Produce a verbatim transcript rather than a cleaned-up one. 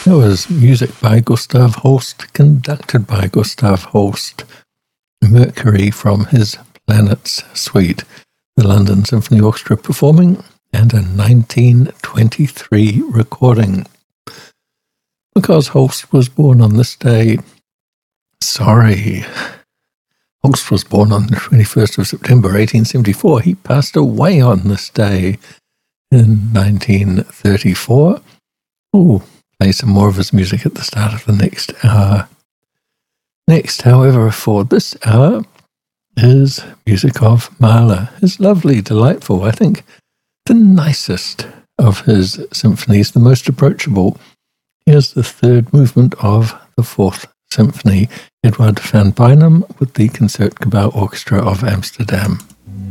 That was music by Gustav Holst, conducted by Gustav Holst. Mercury from his Planets Suite, the London Symphony Orchestra performing, and a nineteen twenty-three recording. Because Holst was born on this day, sorry, Holst was born on the twenty-first of September, eighteen seventy-four. He passed away on this day in nineteen thirty-four. Ooh. Play some more of his music at the start of the next hour. Next, however, for this hour is music of Mahler. His lovely, delightful, I think the nicest of his symphonies, the most approachable. Here's the third movement of the Fourth Symphony, Edward van Beinum with the Concertgebouw Orchestra of Amsterdam.